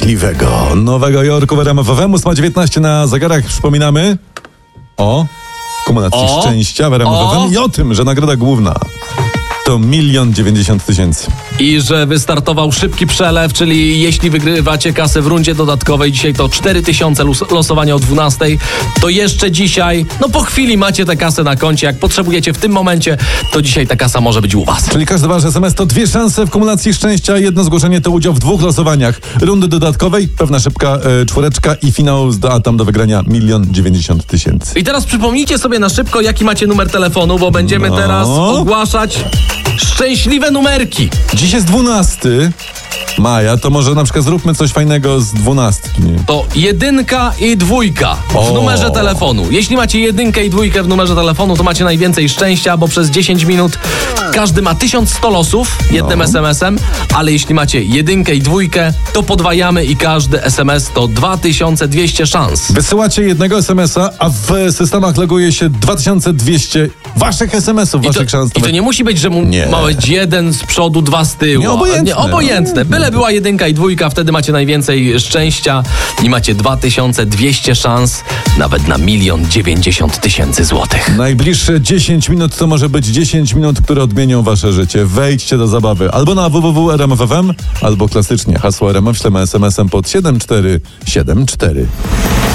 szczęśliwego Nowego Jorku w RMF FM. 8:19 na zegarach. Przypominamy o kumulacji szczęścia w RMF FM i o tym, że nagroda główna to 1 090 000. I że wystartował szybki przelew, czyli jeśli wygrywacie kasę w rundzie dodatkowej, dzisiaj to 4000 losowania o 12, to jeszcze dzisiaj, po chwili macie tę kasę na koncie. Jak potrzebujecie w tym momencie, to dzisiaj ta kasa może być u was. Czyli każdy wasz SMS to 2 szanse w kumulacji szczęścia, jedno zgłoszenie to udział w 2 losowaniach. Rundy dodatkowej, pewna szybka czwóreczka i finał tam do wygrania 1 090 000. I teraz przypomnijcie sobie na szybko, jaki macie numer telefonu, bo będziemy teraz ogłaszać szczęśliwe numerki. Dziś jest 12 maja, to może na przykład zróbmy coś fajnego z 12. Nie? To 1 i 2 w numerze telefonu. Jeśli macie 1 i 2 w numerze telefonu, to macie najwięcej szczęścia, bo przez 10 minut każdy ma 1100 losów jednym SMS-em, ale jeśli macie 1 i 2, to podwajamy i każdy SMS to 2200 szans. Wysyłacie jednego SMS-a, a w systemach loguje się 2200 waszych SMS-ów, waszych szans. I to nie musi być, że ma być 1 z przodu, 2 z tyłu. Nieobojętne. Byle była 1 i 2, wtedy macie najwięcej szczęścia i macie 2200 szans nawet na 1 090 000 złotych. Najbliższe 10 minut to może być 10 minut, które odmienią wasze życie. Wejdźcie do zabawy albo na www.rmf.fm, albo klasycznie hasło RMF ślemy SMS-em pod 7474.